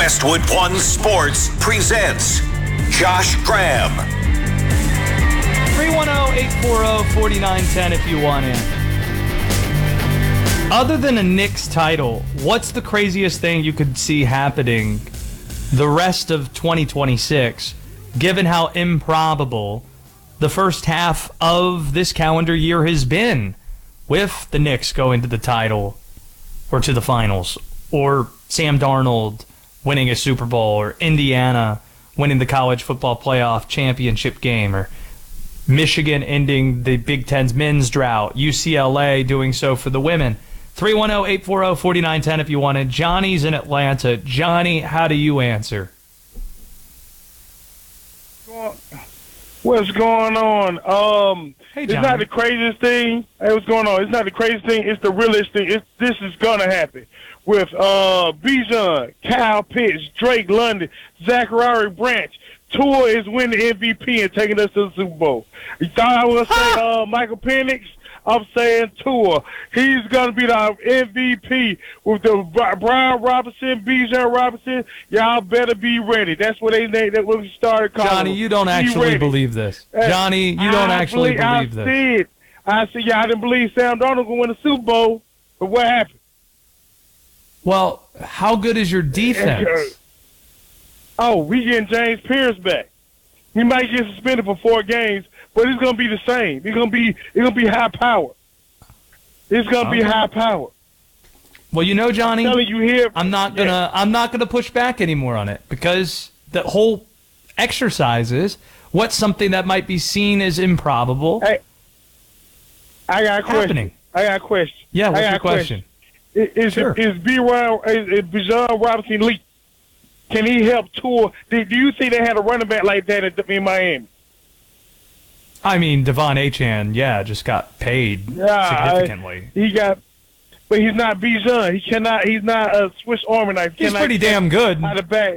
Westwood One Sports presents Josh Graham. 310-840-4910 if you want in. Other than a Knicks title, what's the craziest thing you could see happening the rest of 2026, given how improbable the first half of this calendar year has been, with the Knicks going to the title or to the finals, or Sam Darnold winning a Super Bowl, or Indiana winning the college football playoff championship game, or Michigan ending the Big Ten's men's drought, UCLA doing so for the women. 310-840-4910 if you wanted. Johnny's in Atlanta. Johnny, how do you answer? What's going on? Hey, it's Johnny. not the craziest thing. Hey, what's going on? It's not the craziest thing. It's the realest thing. This is going to happen with Bijan, Kyle Pitts, Drake London, Zachary Branch. Tua is winning MVP and taking us to the Super Bowl. You thought I was going to say Michael Penix? I'm saying Tua. He's going to be the MVP with the Brian Robinson, Bijan Robinson. Y'all better be ready. That's what that's what we started calling Johnny, you don't actually believe this. Johnny, you don't actually believe this. I said, yeah, I didn't believe Sam Darnold was going to win the Super Bowl, but what happened? Well, how good is your defense? Oh, we getting James Pierce back. He might get suspended for 4 games, but it's gonna be the same. It's gonna be high power. It's gonna be high power. Well, you know, Johnny, I'm not Yeah. gonna push back anymore on it, because the whole exercise is what's something that might be seen as improbable. Hey, I got a question. Happening. I got a question. Yeah, what's your question? Sure. Is Bijan Robinson elite? Can he help Tua? Do you think they had a running back like that in Miami? I mean, Devon Achane, just got paid significantly. But he's not Bijan. He's not a Swiss Army knife. He's pretty damn good. Out of back.